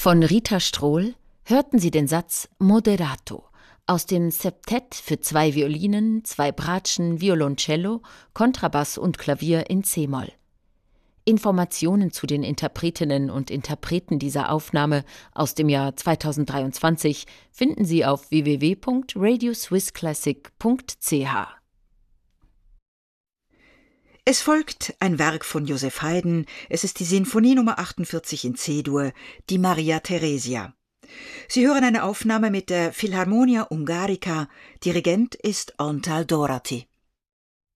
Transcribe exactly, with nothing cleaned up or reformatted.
Von Rita Strohl hörten Sie den Satz Moderato aus dem Septett für zwei Violinen, zwei Bratschen, Violoncello, Kontrabass und Klavier in C-Moll. Informationen zu den Interpretinnen und Interpreten dieser Aufnahme aus dem Jahr zweitausenddreiundzwanzig finden Sie auf w w w punkt radio swiss classic punkt c h. Es folgt ein Werk von Joseph Haydn. Es ist die Sinfonie Nummer achtundvierzig in C-Dur, die Maria Theresia. Sie hören eine Aufnahme mit der Philharmonia Hungarica. Dirigent ist Antal Doráty.